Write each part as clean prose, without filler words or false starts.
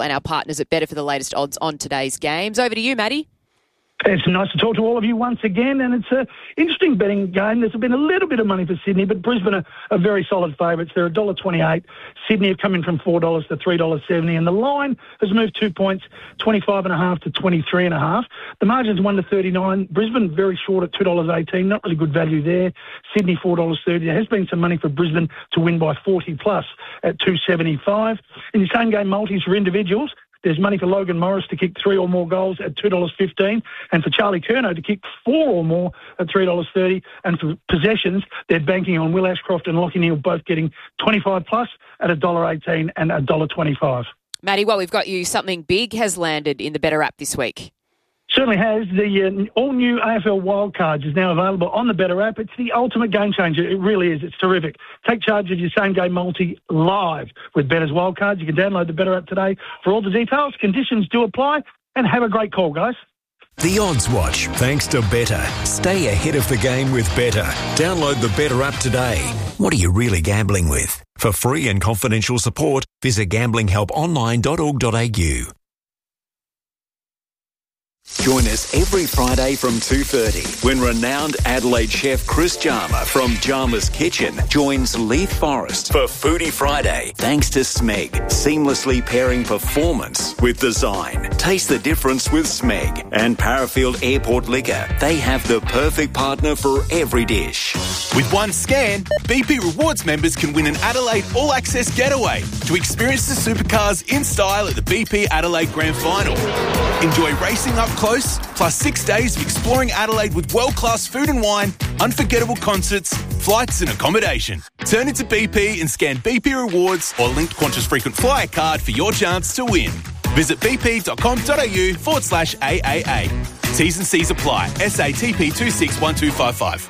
and our partners at Better for the latest odds on today's games. Over to you, Matty. It's nice to talk to all of you once again, and it's an interesting betting game. There's been a little bit of money for Sydney, but Brisbane are very solid favourites. They're $1.28. Sydney have come in from $4 to $3.70, and the line has moved 2 points, 25.5 to 23.5. The margin's 1 to 39. Brisbane very short at $2.18. Not really good value there. Sydney $4.30. There has been some money for Brisbane to win by 40 plus at $2.75. In the same game multis for individuals, there's money for Logan Morris to kick 3 or more goals at $2.15, and for Charlie Curnow to kick 4 or more at $3.30. And for possessions, they're banking on Will Ashcroft and Lachie Neale both getting 25 plus at $1.18 and $1.25. Matty, while we've got you, something big has landed in the Better app this week. Certainly has. The all-new AFL Wildcards is now available on the Better app. It's the ultimate game changer. It really is. It's terrific. Take charge of your same-game multi live with Better's Wildcards. You can download the Better app today for all the details. Conditions do apply. And have a great call, guys. The Odds Watch, thanks to Better. Stay ahead of the game with Better. Download the Better app today. What are you really gambling with? For free and confidential support, visit gamblinghelponline.org.au. Join us every Friday from 2:30 when renowned Adelaide chef Chris Jarma from Jarma's Kitchen joins Leith Forrest for Foodie Friday. Thanks to Smeg, seamlessly pairing performance with design. Taste the difference with Smeg and Parafield Airport Liquor. They have the perfect partner for every dish. With one scan, BP Rewards members can win an Adelaide All-Access getaway to experience the supercars in style at the BP Adelaide Grand Final. Enjoy racing up close, plus 6 days of exploring Adelaide with world-class food and wine, unforgettable concerts, flights and accommodation. Turn into BP and scan BP Rewards or linked Qantas Frequent Flyer card for your chance to win. Visit bp.com.au/AAA. T's and C's apply. SATP 261255.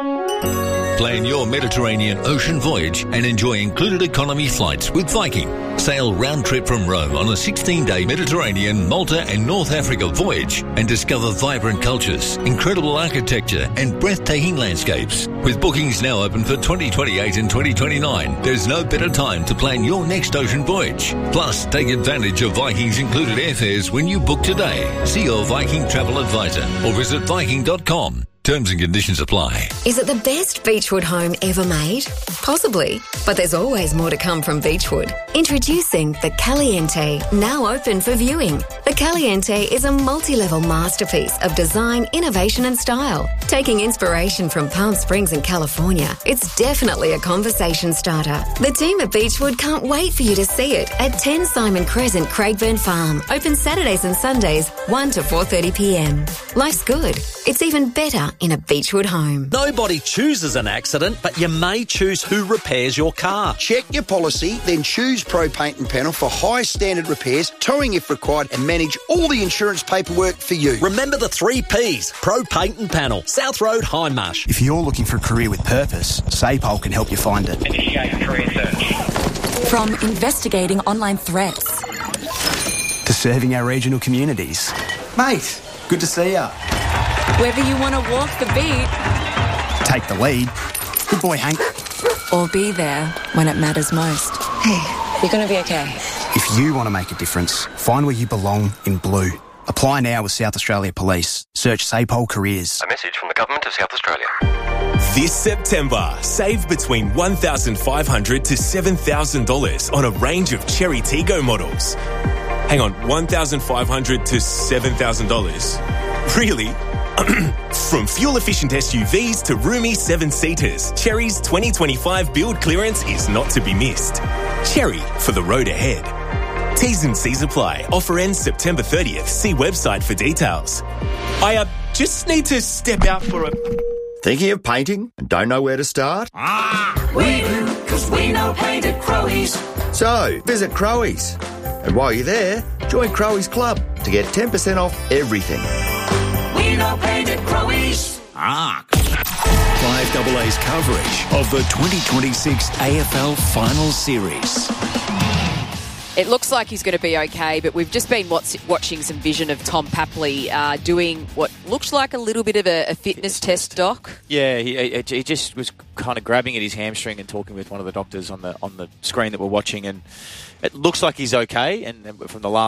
Plan your Mediterranean ocean voyage and enjoy included economy flights with Viking. Sail round trip from Rome on a 16-day Mediterranean, Malta and North Africa voyage and discover vibrant cultures, incredible architecture and breathtaking landscapes. With bookings now open for 2028 and 2029, there's no better time to plan your next ocean voyage. Plus, take advantage of Viking's included airfares when you book today. See your Viking travel advisor or visit Viking.com. Terms and conditions apply. Is it the best Beechwood home ever made? Possibly, but there's always more to come from Beechwood. Introducing the Caliente, now open for viewing. The Caliente is a multi-level masterpiece of design, innovation and style. Taking inspiration from Palm Springs in California, it's definitely a conversation starter. The team at Beechwood can't wait for you to see it at 10 Simon Crescent, Craigburn Farm. Open Saturdays and Sundays, 1 to 4:30pm. Life's good. It's even better in a Beechwood home. Nobody chooses an accident, but you may choose who repairs your car. Check your policy, then choose Pro Paint and Panel for high standard repairs, towing if required, and manage all the insurance paperwork for you. Remember the 3 Ps. Pro Paint and Panel. South Road, Hindmarsh. If you're looking for a career with purpose, SAPOL can help you find it. Initiate career search. From investigating online threats to serving our regional communities. Mate, good to see ya. Whether you want to walk the beat, take the lead. Good boy, Hank. Or be there when it matters most. Hey, you're going to be okay. If you want to make a difference, find where you belong in blue. Apply now with South Australia Police. Search SAPOL Careers. A message from the Government of South Australia. This September, save between $1,500 to $7,000 on a range of Cherry Tiggo models. Hang on, $1,500 to $7,000? Really? From fuel-efficient SUVs to roomy 7-seaters, Cherry's 2025 build clearance is not to be missed. Cherry for the road ahead. T's and C's apply. Offer ends September 30th. See website for details. I just need to step out for a... Thinking of painting and don't know where to start? We do, because we know paint at Crowies. So, visit Crowies. And while you're there, join Crowies Club to get 10% off everything. We know paint at Crowies. 5AA's coverage of the 2026 AFL Final Series. It looks like he's going to be okay, but we've just been watching some vision of Tom Papley doing what looks like a little bit of a fitness test, Doc. Yeah, he just was kind of grabbing at his hamstring and talking with one of the doctors on the screen that we're watching, and it looks like he's okay. And from the last